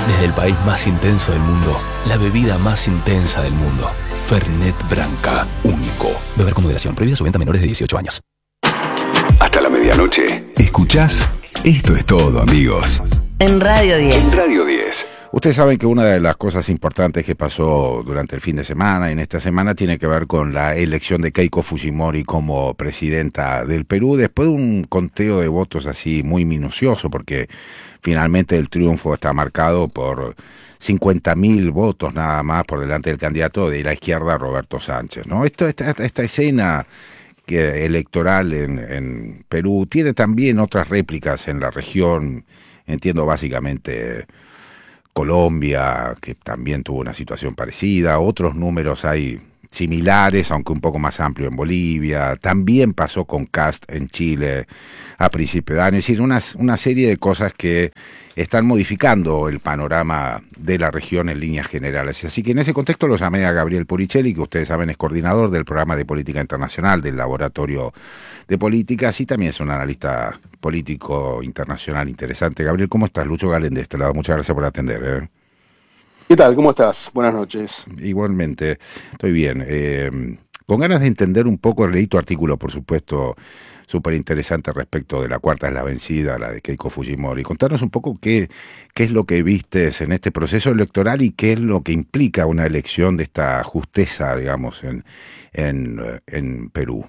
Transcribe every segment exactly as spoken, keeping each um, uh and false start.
Desde el país más intenso del mundo, la bebida más intensa del mundo. Fernet Branca, único. Beber con moderación. Prohibida su venta a menores de dieciocho años. Hasta la medianoche. ¿Escuchás? Esto es todo, amigos. En Radio diez. En Radio diez. Ustedes saben que una de las cosas importantes que pasó durante el fin de semana y en esta semana tiene que ver con la elección de Keiko Fujimori como presidenta del Perú, después de un conteo de votos así muy minucioso, porque finalmente el triunfo está marcado por cincuenta mil votos nada más por delante del candidato de la izquierda, Roberto Sánchez, ¿no? Esto, esta, esta escena que, electoral en, en Perú tiene también otras réplicas en la región, entiendo básicamente Colombia, que también tuvo una situación parecida, otros números hay similares, aunque un poco más amplio en Bolivia, también pasó con Kast en Chile a principio de año, es decir, una, una serie de cosas que están modificando el panorama de la región en líneas generales. Así que en ese contexto lo llamé a Gabriel Puricelli, que ustedes saben es coordinador del programa de política internacional del Laboratorio de Políticas y también es un analista político internacional interesante. Gabriel, ¿cómo estás? Lucho Galen de este lado, muchas gracias por atender. ¿eh? ¿Qué tal? ¿Cómo estás? Buenas noches. Igualmente, estoy bien. Eh, con ganas de entender un poco, leí tu artículo, por supuesto, súper interesante respecto de la cuarta es la vencida, la de Keiko Fujimori. Contanos un poco qué, qué es lo que vistes en este proceso electoral y qué es lo que implica una elección de esta justeza, digamos, en, en, en Perú.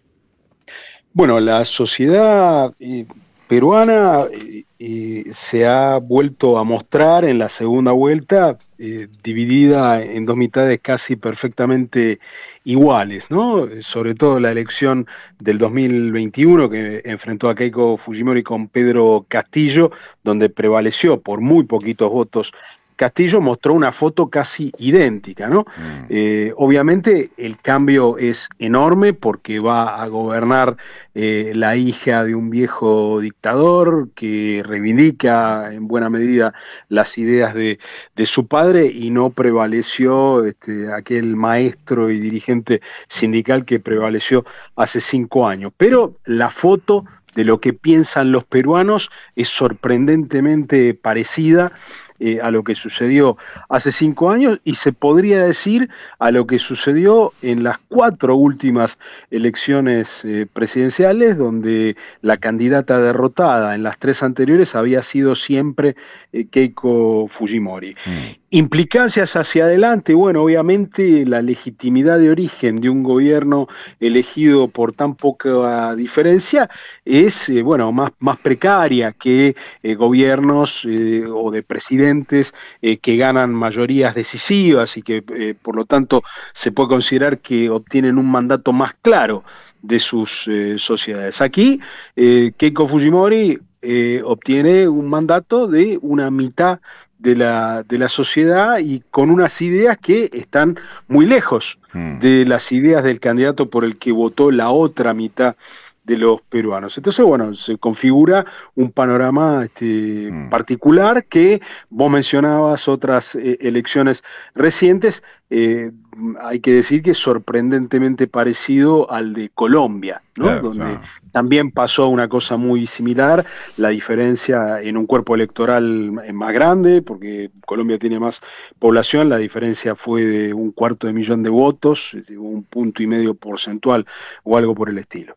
Bueno, la sociedad eh, peruana eh, eh, se ha vuelto a mostrar en la segunda vuelta eh, dividida en dos mitades casi perfectamente iguales, ¿no? Sobre todo la elección del dos mil veintiuno que enfrentó a Keiko Fujimori con Pedro Castillo, donde prevaleció por muy poquitos votos Castillo, mostró una foto casi idéntica, ¿no? Mm. Eh, obviamente el cambio es enorme porque va a gobernar eh, la hija de un viejo dictador que reivindica en buena medida las ideas de, de su padre y no prevaleció este, aquel maestro y dirigente sindical que prevaleció hace cinco años. Pero la foto de lo que piensan los peruanos es sorprendentemente parecida Eh, a lo que sucedió hace cinco años y se podría decir a lo que sucedió en las cuatro últimas elecciones eh, presidenciales, donde la candidata derrotada en las tres anteriores había sido siempre eh, Keiko Fujimori. Mm. Implicancias hacia adelante, bueno, obviamente la legitimidad de origen de un gobierno elegido por tan poca diferencia es, eh, bueno, más, más precaria que eh, gobiernos eh, o de presidentes eh, que ganan mayorías decisivas y que, eh, por lo tanto, se puede considerar que obtienen un mandato más claro de sus eh, sociedades. Aquí, eh, Keiko Fujimori eh, obtiene un mandato de una mitad de la, de la sociedad y con unas ideas que están muy lejos mm. de las ideas del candidato por el que votó la otra mitad de los peruanos. Entonces, bueno, se configura un panorama este, mm. particular que vos mencionabas otras eh, elecciones recientes, eh, hay que decir que es sorprendentemente parecido al de Colombia, ¿no? Claro, donde claro. también pasó una cosa muy similar, la diferencia en un cuerpo electoral más grande, porque Colombia tiene más población, la diferencia fue de un cuarto de millón de votos, un punto y medio porcentual o algo por el estilo.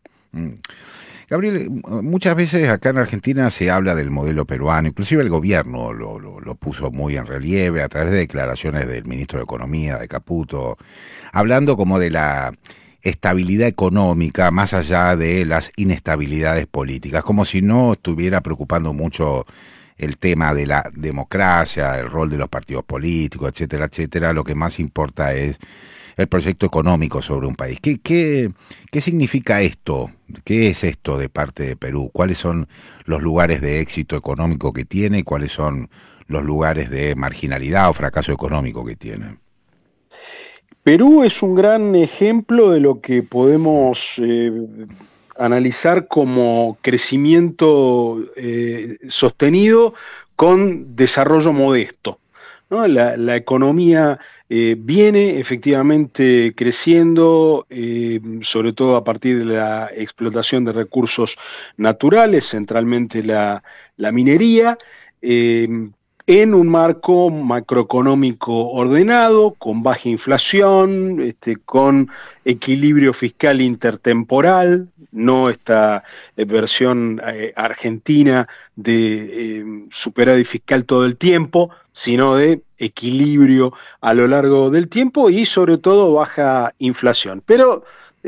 Gabriel, muchas veces acá en Argentina se habla del modelo peruano, inclusive el gobierno lo, lo, lo puso muy en relieve a través de declaraciones del ministro de Economía, de Caputo, hablando como de la estabilidad económica más allá de las inestabilidades políticas, como si no estuviera preocupando mucho el tema de la democracia, el rol de los partidos políticos, etcétera, etcétera. Lo que más importa es el proyecto económico sobre un país. ¿Qué, qué, qué significa esto? ¿Qué es esto de parte de Perú? ¿Cuáles son los lugares de éxito económico que tiene y cuáles son los lugares de marginalidad o fracaso económico que tiene? Perú es un gran ejemplo de lo que podemos eh, analizar como crecimiento eh, sostenido con desarrollo modesto, ¿no? La, la economía eh, viene efectivamente creciendo, eh, sobre todo a partir de la explotación de recursos naturales, centralmente la, la minería, eh, en un marco macroeconómico ordenado, con baja inflación, este, con equilibrio fiscal intertemporal, no esta eh, versión eh, argentina de eh, superávit fiscal todo el tiempo, sino de equilibrio a lo largo del tiempo y sobre todo baja inflación. Pero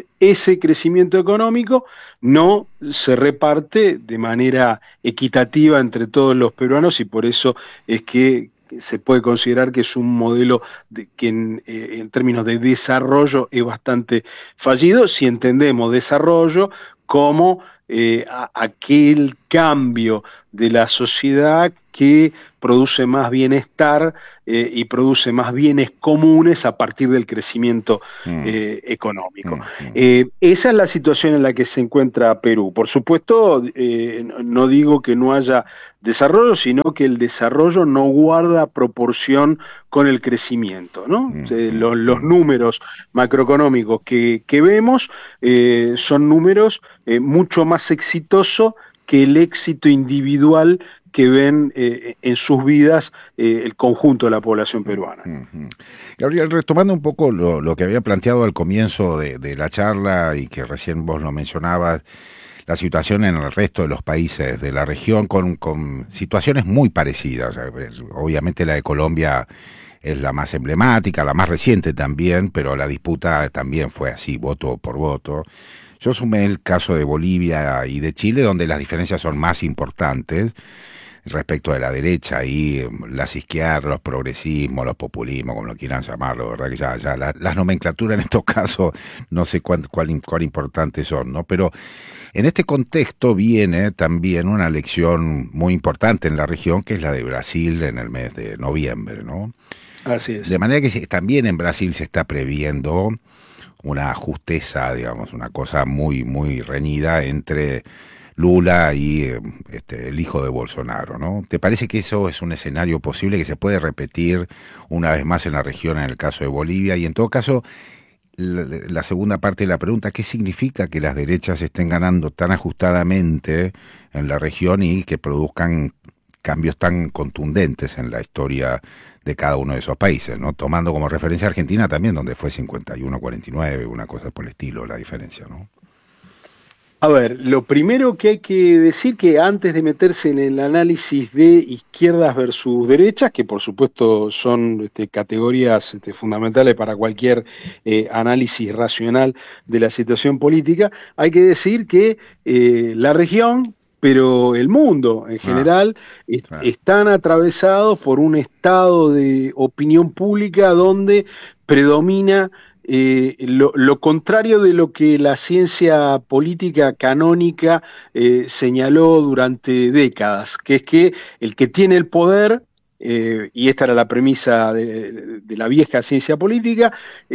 ese crecimiento económico no se reparte de manera equitativa entre todos los peruanos y por eso es que se puede considerar que es un modelo de, que en, eh, en términos de desarrollo es bastante fallido, si entendemos desarrollo como eh, a, aquel cambio de la sociedad que produce más bienestar eh, y produce más bienes comunes a partir del crecimiento mm. eh, económico. Mm, mm. Eh, esa es la situación en la que se encuentra Perú. Por supuesto, eh, no digo que no haya desarrollo, sino que el desarrollo no guarda proporción con el crecimiento, ¿no? Mm, eh, los, los números macroeconómicos que, que vemos eh, son números eh, mucho más exitosos que el éxito individual que ven eh, en sus vidas eh, el conjunto de la población peruana. Uh-huh. Gabriel, retomando un poco lo, lo que había planteado al comienzo de, de la charla y que recién vos lo mencionabas, la situación en el resto de los países de la región con, con situaciones muy parecidas. Obviamente la de Colombia es la más emblemática, la más reciente también, pero la disputa también fue así, voto por voto. Yo sumé el caso de Bolivia y de Chile, donde las diferencias son más importantes respecto de la derecha y las izquierdas, los progresismos, los populismos, como lo quieran llamarlo, ¿verdad? Que ya, ya la, las nomenclaturas en estos casos no sé cuán, cuál, cuán importantes son, ¿no? Pero en este contexto viene también una elección muy importante en la región, que es la de Brasil en el mes de noviembre, ¿no? Así es. De manera que se, también en Brasil se está previendo una justeza, digamos, una cosa muy, muy reñida entre Lula y este, el hijo de Bolsonaro, ¿no? ¿Te parece que eso es un escenario posible que se puede repetir una vez más en la región en el caso de Bolivia? Y en todo caso, la, la segunda parte de la pregunta, ¿qué significa que las derechas estén ganando tan ajustadamente en la región y que produzcan cambios tan contundentes en la historia de cada uno de esos países, ¿no? Tomando como referencia a Argentina también, donde fue cincuenta y uno a cuarenta y nueve, una cosa por el estilo, la diferencia, ¿no? A ver, lo primero que hay que decir que antes de meterse en el análisis de izquierdas versus derechas, que por supuesto son este, categorías este, fundamentales para cualquier eh, análisis racional de la situación política, hay que decir que eh, la región, pero el mundo en general, ah, est- ah. están atravesados por un estado de opinión pública donde predomina Eh, lo, lo contrario de lo que la ciencia política canónica eh, señaló durante décadas, que es que el que tiene el poder, eh, y esta era la premisa de, de la vieja ciencia política,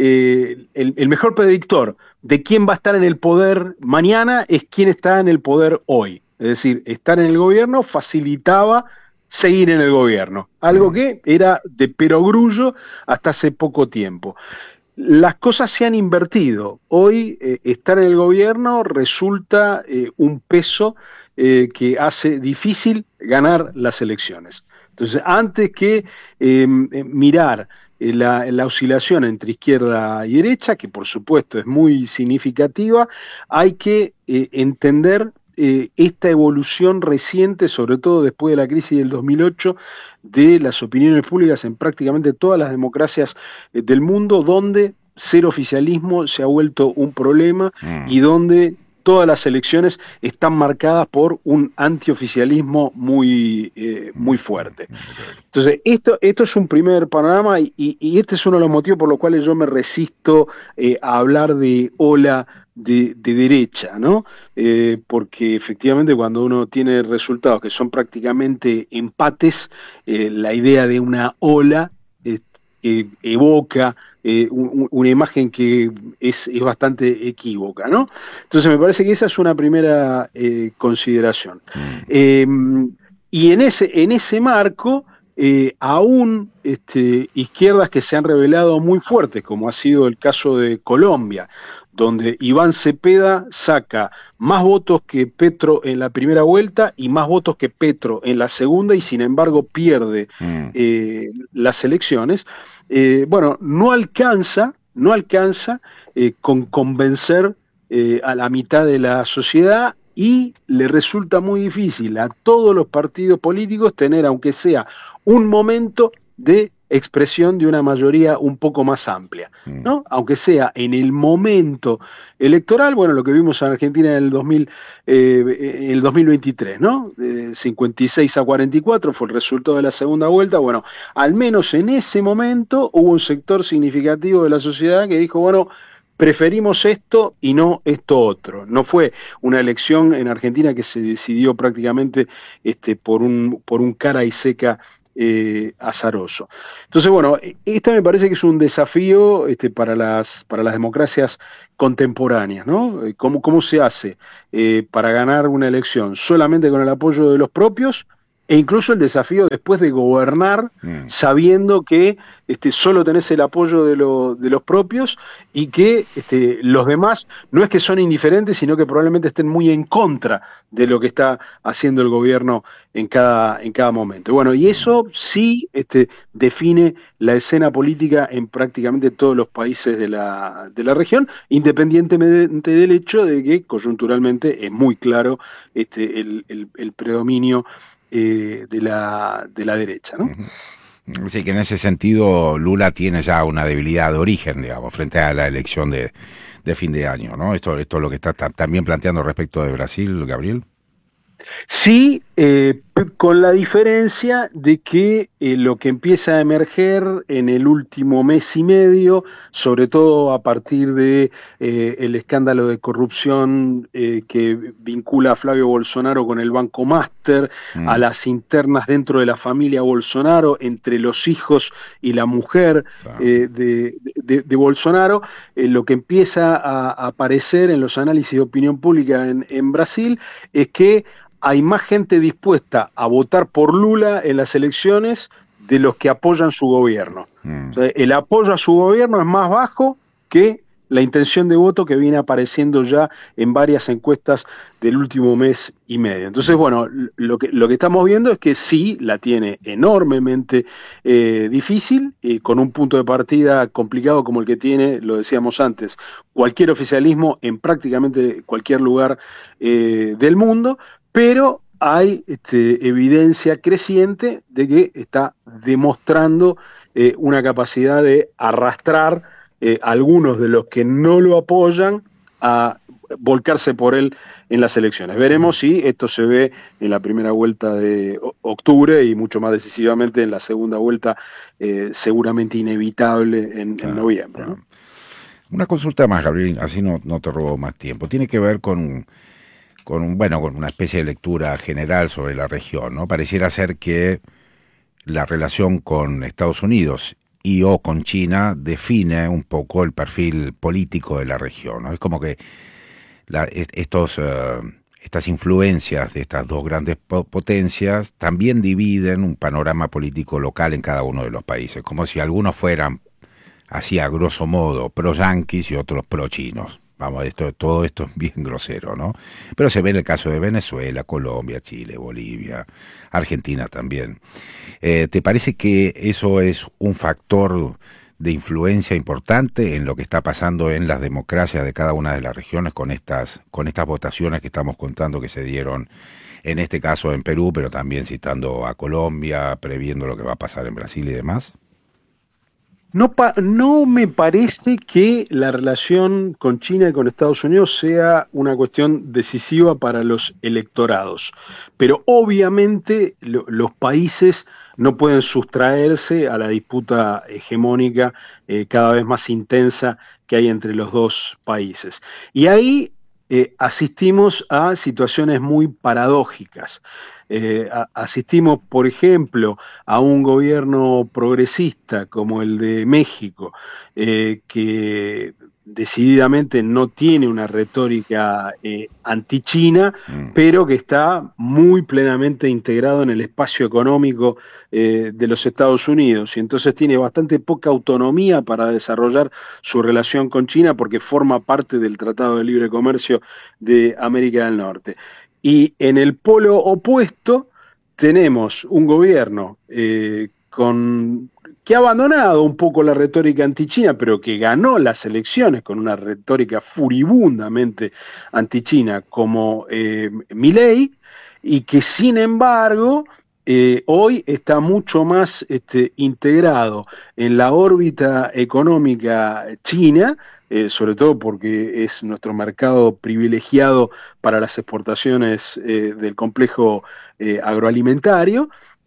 eh, el, el mejor predictor de quién va a estar en el poder mañana es quién está en el poder hoy. Es decir, estar en el gobierno facilitaba seguir en el gobierno, algo que era de perogrullo hasta hace poco tiempo. Las cosas se han invertido. Hoy eh, estar en el gobierno resulta eh, un peso eh, que hace difícil ganar las elecciones. Entonces, antes que eh, mirar eh, la, la oscilación entre izquierda y derecha, que por supuesto es muy significativa, hay que eh, entender Eh, esta evolución reciente, sobre todo después de la crisis del dos mil ocho, de las opiniones públicas en prácticamente todas las democracias eh, del mundo, donde ser oficialismo se ha vuelto un problema mm. y donde todas las elecciones están marcadas por un antioficialismo muy, eh, muy fuerte. Entonces, esto, esto es un primer panorama y, y este es uno de los motivos por los cuales yo me resisto eh, a hablar de ola De, de derecha, ¿no? Eh, porque efectivamente cuando uno tiene resultados que son prácticamente empates, eh, la idea de una ola eh, que evoca eh, un, una imagen que es, es bastante equívoca, ¿no? Entonces me parece que esa es una primera eh, consideración. Eh, y en ese, en ese marco, Eh, aún este, izquierdas que se han revelado muy fuertes, como ha sido el caso de Colombia, donde Iván Cepeda saca más votos que Petro en la primera vuelta y más votos que Petro en la segunda, y sin embargo pierde Mm. eh, las elecciones. Eh, bueno, no alcanza, no alcanza eh, con convencer eh, a la mitad de la sociedad, y le resulta muy difícil a todos los partidos políticos tener, aunque sea un momento de expresión de una mayoría un poco más amplia, ¿no? Aunque sea en el momento electoral. Bueno, lo que vimos en Argentina en el dos mil, eh, el dos mil veintitrés, ¿no? Eh, cincuenta y seis a cuarenta y cuatro fue el resultado de la segunda vuelta. Bueno, al menos en ese momento hubo un sector significativo de la sociedad que dijo, bueno, preferimos esto y no esto otro. No fue una elección en Argentina que se decidió prácticamente este, por un, por un cara y seca eh, azaroso. Entonces, bueno, esta me parece que es un desafío este, para las, para las democracias contemporáneas, ¿no? ¿Cómo, cómo se hace eh, para ganar una elección? ¿Solamente con el apoyo de los propios? E incluso el desafío después de gobernar Mm. sabiendo que este, solo tenés el apoyo de, lo, de los propios, y que este, los demás no es que son indiferentes, sino que probablemente estén muy en contra de lo que está haciendo el gobierno en cada, en cada momento. Bueno, y eso sí este, define la escena política en prácticamente todos los países de la, de la región, independientemente del hecho de que coyunturalmente es muy claro este, el, el, el predominio Eh, de la de la derecha, ¿no? Sí, que en ese sentido Lula tiene ya una debilidad de origen, digamos, frente a la elección de, de fin de año, ¿no? Esto, esto es lo que está ta- también planteando respecto de Brasil, Gabriel. Sí, eh, con la diferencia de que eh, lo que empieza a emerger en el último mes y medio, sobre todo a partir de eh, el escándalo de corrupción eh, que vincula a Flavio Bolsonaro con el Banco Master, Mm. a las internas dentro de la familia Bolsonaro, entre los hijos y la mujer Claro. eh, de, de- de Bolsonaro, eh, lo que empieza a, a aparecer en los análisis de opinión pública en, en Brasil es que hay más gente dispuesta a votar por Lula en las elecciones de los que apoyan su gobierno. Mm. O sea, el apoyo a su gobierno es más bajo que la intención de voto que viene apareciendo ya en varias encuestas del último mes y medio. Entonces, bueno, lo que, lo que estamos viendo es que sí, la tiene enormemente eh, difícil, eh, con un punto de partida complicado como el que tiene, lo decíamos antes, cualquier oficialismo en prácticamente cualquier lugar eh, del mundo, pero hay este, evidencia creciente de que está demostrando eh, una capacidad de arrastrar eh, a algunos de los que no lo apoyan a volcarse por él en las elecciones. Veremos si esto se ve en la primera vuelta de o- octubre y mucho más decisivamente en la segunda vuelta, eh, seguramente inevitable en, en Claro, noviembre, ¿no? claro. Una consulta más, Gabriel, así no, no te robo más tiempo. Tiene que ver con, con un, bueno, con una especie de lectura general sobre la región, ¿no? Pareciera ser que la relación con Estados Unidos y o con China define un poco el perfil político de la región, ¿no? Es como que la, estos, uh, estas influencias de estas dos grandes potencias también dividen un panorama político local en cada uno de los países, como si algunos fueran, así a grosso modo, pro-yanquis y otros pro-chinos. Vamos, esto, todo esto es bien grosero, ¿no? Pero se ve en el caso de Venezuela, Colombia, Chile, Bolivia, Argentina también. Eh, ¿Te parece que eso es un factor de influencia importante en lo que está pasando en las democracias de cada una de las regiones con estas, con estas votaciones que estamos contando que se dieron, en este caso en Perú, pero también citando a Colombia, previendo lo que va a pasar en Brasil y demás? No, pa- no me parece que la relación con China y con Estados Unidos sea una cuestión decisiva para los electorados, pero obviamente lo- los países no pueden sustraerse a la disputa hegemónica eh, cada vez más intensa que hay entre los dos países. Y ahí eh, asistimos a situaciones muy paradójicas. Eh, a- asistimos, por ejemplo, a un gobierno progresista como el de México, eh, que decididamente no tiene una retórica eh, antichina, Mm. pero que está muy plenamente integrado en el espacio económico eh, de los Estados Unidos, y entonces tiene bastante poca autonomía para desarrollar su relación con China porque forma parte del Tratado de Libre Comercio de América del Norte. Y en el polo opuesto tenemos un gobierno eh, con que ha abandonado un poco la retórica antichina, pero que ganó las elecciones con una retórica furibundamente antichina como eh, Milei, y que sin embargo eh, hoy está mucho más este, integrado en la órbita económica china, eh, sobre todo porque es nuestro mercado privilegiado para las exportaciones eh, del complejo eh, agroalimentario,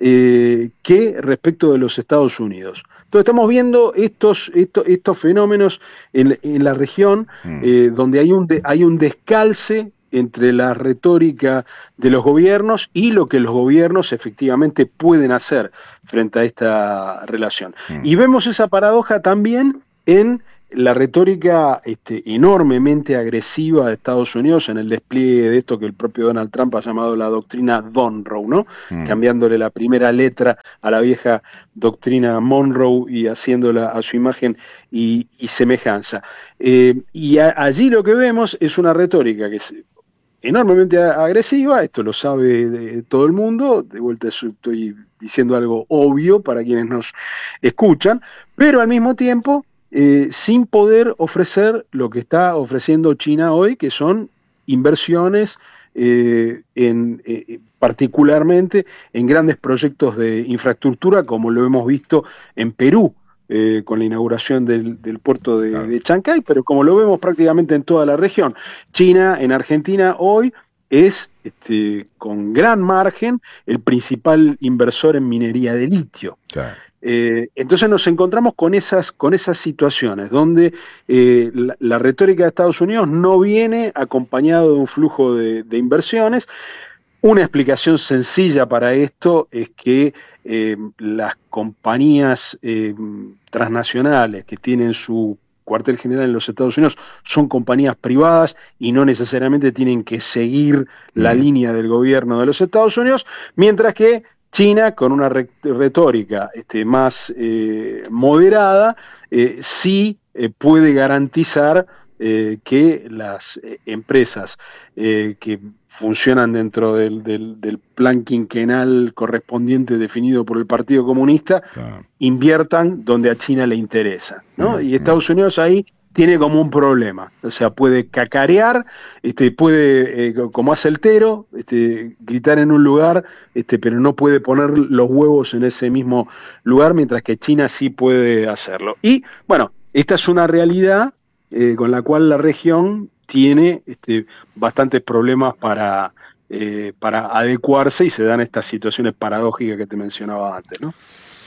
eh, que respecto de los Estados Unidos. Entonces estamos viendo estos, estos, estos fenómenos en, en la región Mm. eh, donde hay un, de, hay un descalce entre la retórica de los gobiernos y lo que los gobiernos efectivamente pueden hacer frente a esta relación. Mm. Y vemos esa paradoja también en la retórica este, enormemente agresiva de Estados Unidos en el despliegue de esto que el propio Donald Trump ha llamado la doctrina Monroe, ¿no? Mm. Cambiándole la primera letra a la vieja doctrina Monroe y haciéndola a su imagen y, y semejanza. Eh, y a, allí lo que vemos es una retórica que es enormemente agresiva, esto lo sabe de todo el mundo, de vuelta estoy diciendo algo obvio para quienes nos escuchan, pero al mismo tiempo Eh, sin poder ofrecer lo que está ofreciendo China hoy, que son inversiones eh, en, eh, particularmente en grandes proyectos de infraestructura, como lo hemos visto en Perú, eh, con la inauguración del, del puerto de, Claro. de Chancay, pero como lo vemos prácticamente en toda la región. China, en Argentina, hoy es, este, con gran margen, el principal inversor en minería de litio. Claro. Eh, entonces nos encontramos con esas, con esas situaciones donde eh, la, la retórica de Estados Unidos no viene acompañado de un flujo de, de inversiones. Una explicación sencilla para esto es que eh, las compañías eh, transnacionales que tienen su cuartel general en los Estados Unidos son compañías privadas y no necesariamente tienen que seguir la Mm. línea del gobierno de los Estados Unidos, mientras que China, con una re- retórica este, más eh, moderada, eh, sí eh, puede garantizar eh, que las eh, empresas eh, que funcionan dentro del, del, del plan quinquenal correspondiente definido por el Partido Comunista Claro. inviertan donde a China le interesa, ¿no? Mm, Y Estados Unidos ahí tiene como un problema, o sea, puede cacarear, este, puede, eh, como hace el Tero, este, gritar en un lugar, este, pero no puede poner los huevos en ese mismo lugar, mientras que China sí puede hacerlo. Y, bueno, esta es una realidad eh, con la cual la región tiene este, bastantes problemas para, eh, para adecuarse, y se dan estas situaciones paradójicas que te mencionaba antes, ¿no?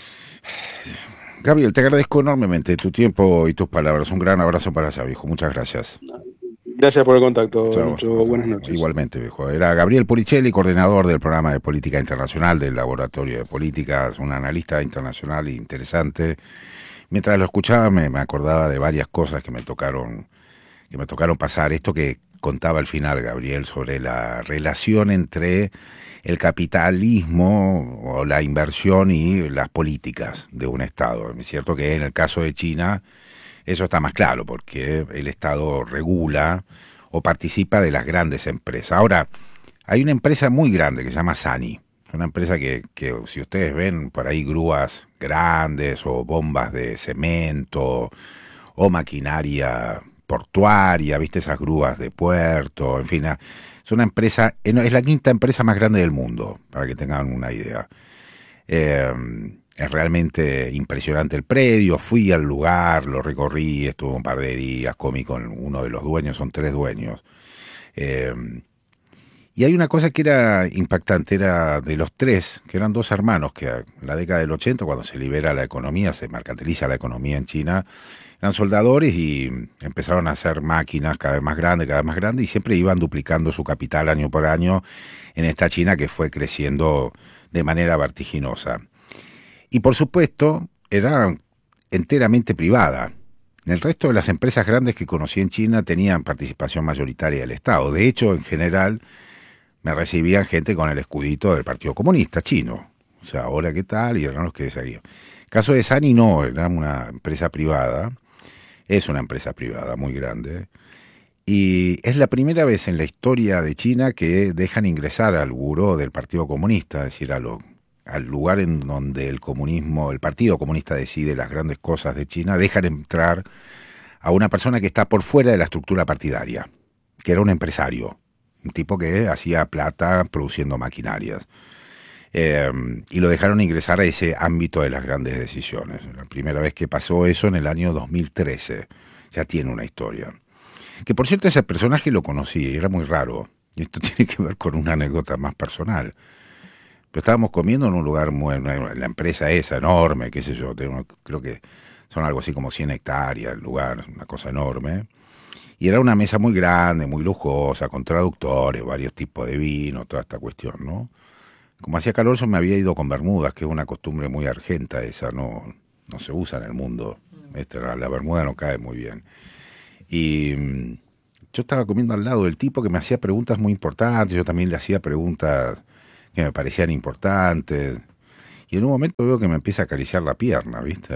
Gabriel, te agradezco enormemente tu tiempo y tus palabras. Un gran abrazo para allá, viejo. Muchas gracias. Gracias por el contacto, Chao. Lucho. Buenas noches. Igualmente, viejo. Era Gabriel Puricelli, coordinador del programa de política internacional del Laboratorio de Políticas, un analista internacional interesante. Mientras lo escuchaba me, me acordaba de varias cosas que me tocaron, que me tocaron pasar. Esto que contaba al final Gabriel sobre la relación entre el capitalismo o la inversión y las políticas de un Estado. Es cierto que en el caso de China eso está más claro, porque el Estado regula o participa de las grandes empresas. Ahora, hay una empresa muy grande que se llama Sany, una empresa que, que si ustedes ven por ahí grúas grandes o bombas de cemento o maquinaria portuaria, viste esas grúas de puerto, en fin, es una empresa, es la quinta empresa más grande del mundo, para que tengan una idea. Eh, es realmente impresionante el predio, fui al lugar, lo recorrí, estuve un par de días, comí con uno de los dueños, son tres dueños. Eh, y hay una cosa que era impactante, era de los tres, que eran dos hermanos, que en la década del ochenta, cuando se libera la economía, se mercantiliza la economía en China, eran soldadores y empezaron a hacer máquinas cada vez más grandes, cada vez más grandes, y siempre iban duplicando su capital año por año en esta China que fue creciendo de manera vertiginosa. Y por supuesto, era enteramente privada. En el resto de las empresas grandes que conocí en China tenían participación mayoritaria del Estado. De hecho, en general, me recibían gente con el escudito del Partido Comunista Chino. O sea, ahora qué tal, y eran los que seguían. El caso de Sany no, era una empresa privada, es una empresa privada muy grande, y es la primera vez en la historia de China que dejan ingresar al buró del Partido Comunista, es decir, a lo, al lugar en donde el comunismo, el Partido Comunista decide las grandes cosas de China, dejan entrar a una persona que está por fuera de la estructura partidaria, que era un empresario, un tipo que hacía plata produciendo maquinarias. Eh, y lo dejaron ingresar a ese ámbito de las grandes decisiones. La primera vez que pasó eso en el año dos mil trece. Ya tiene una historia. Que por cierto ese personaje lo conocí, era muy raro. Y esto tiene que ver con una anécdota más personal. Pero estábamos comiendo en un lugar muy... La empresa esa, enorme, qué sé yo. Tengo, creo que son algo así como cien hectáreas el lugar, una cosa enorme. Y era una mesa muy grande, muy lujosa, con traductores, varios tipos de vino, toda esta cuestión, ¿no? Como hacía calor, yo me había ido con bermudas, que es una costumbre muy argenta esa, no, no se usa en el mundo. Esta, la, la bermuda no cae muy bien. Y mmm, yo estaba comiendo al lado del tipo que me hacía preguntas muy importantes, yo también le hacía preguntas que me parecían importantes. Y en un momento veo que me empieza a acariciar la pierna, ¿viste?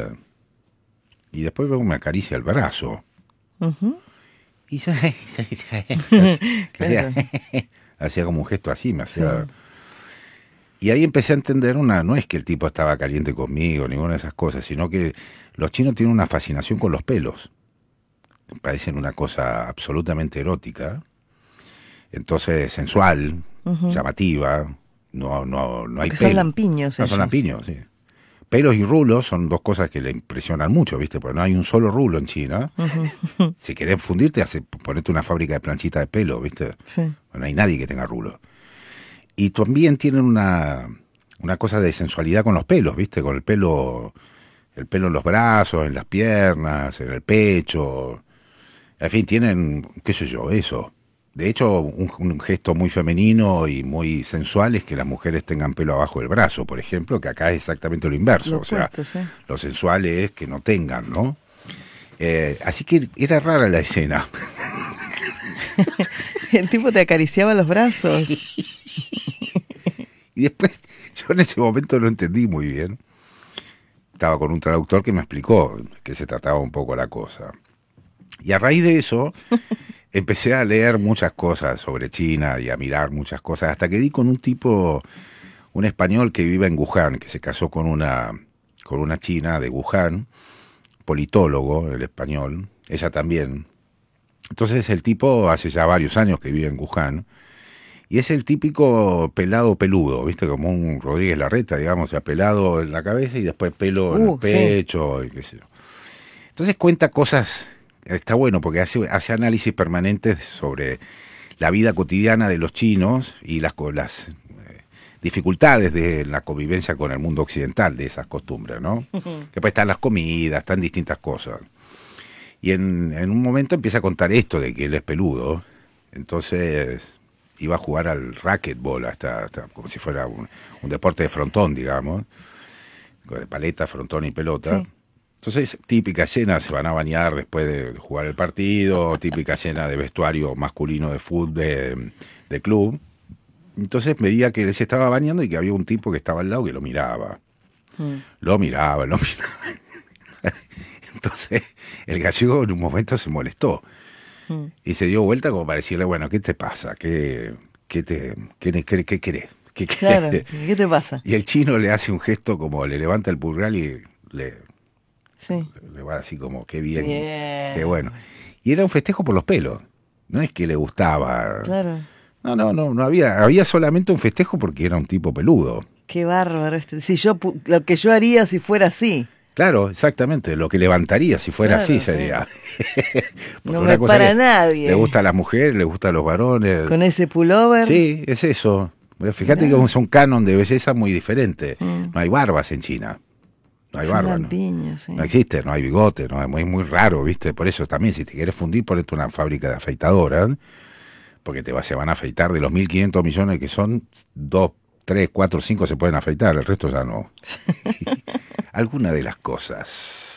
Y después veo que me acaricia el brazo. Uh-huh. Y yo hacía, hacía como un gesto así, me hacía... Sí. Y ahí empecé a entender una, no es que el tipo estaba caliente conmigo, ninguna de esas cosas, sino que los chinos tienen una fascinación con los pelos. Parecen una cosa absolutamente erótica, entonces sensual, uh-huh. llamativa, no, no, no hay pelos. Son lampiños. No, son lampiños, sí. Pelos y rulos son dos cosas que le impresionan mucho, ¿viste? Porque no hay un solo rulo en China. Uh-huh. Si querés fundirte, hace, ponete una fábrica de planchitas de pelo, ¿viste? Sí. No hay nadie que tenga rulo. Y también tienen una, una cosa de sensualidad con los pelos, ¿viste? Con el pelo, el pelo en los brazos, en las piernas, en el pecho. En fin, tienen, qué sé yo, eso. De hecho, un, un gesto muy femenino y muy sensual es que las mujeres tengan pelo abajo del brazo, por ejemplo, que acá es exactamente lo inverso. Lo o sea, puesto, sí. Lo sensual es que no tengan, ¿no? Eh, así que era rara la escena. El tipo te acariciaba los brazos. Y después, yo en ese momento no entendí muy bien. Estaba con un traductor que me explicó que se trataba un poco la cosa. Y a raíz de eso, empecé a leer muchas cosas sobre China y a mirar muchas cosas, hasta que di con un tipo, un español que vive en Wuhan, que se casó con una, con una china de Wuhan, politólogo, el español, ella también. Entonces el tipo hace ya varios años que vive en Wuhan, y es el típico pelado peludo, ¿viste? Como un Rodríguez Larreta, digamos, o sea, pelado en la cabeza y después pelo uh, en el pecho, sí. Y qué sé yo. Entonces cuenta cosas, está bueno, porque hace, hace análisis permanentes sobre la vida cotidiana de los chinos y las, las eh, dificultades de la convivencia con el mundo occidental, de esas costumbres, ¿no? Uh-huh. Después están las comidas, están distintas cosas. Y en, en un momento empieza a contar esto de que él es peludo, entonces iba a jugar al racquetball, hasta, hasta como si fuera un, un deporte de frontón, digamos, de paleta, frontón y pelota. Sí. Entonces, típica escena, se van a bañar después de jugar el partido, típica escena de vestuario masculino de fútbol, de, de club. Entonces veía que él se estaba bañando y que había un tipo que estaba al lado que lo miraba. Mm. Lo miraba, lo miraba. Entonces, el gallego en un momento se molestó. Mm. Y se dio vuelta como para decirle, bueno, ¿qué te pasa? ¿Qué, qué, te, qué, qué, qué querés? ¿Qué, qué, claro, ¿qué te pasa? Y el chino le hace un gesto como, le levanta el pulgar y le, sí. le, le va así como, qué bien, bien, qué bueno. Y era un festejo por los pelos. No es que le gustaba. Claro. No, no, no, no había, había solamente un festejo porque era un tipo peludo. Qué bárbaro. Este. Si yo, lo que yo haría si fuera así. Claro, exactamente, lo que levantaría si fuera claro, así sería. No me para nadie. Le gusta a las mujeres, le gusta a los varones. Con ese pullover. Sí, es eso. Fíjate claro. que es un canon de belleza muy diferente. Mm. No hay barbas en China. No hay barbas. No. Sí. No existe, no hay bigote, no es muy, muy raro, ¿viste? Por eso también, si te quieres fundir, ponete una fábrica de afeitadoras, porque te va, se van a afeitar de los mil quinientos millones que son, dos, tres, cuatro, cinco se pueden afeitar, el resto ya no. Alguna de las cosas.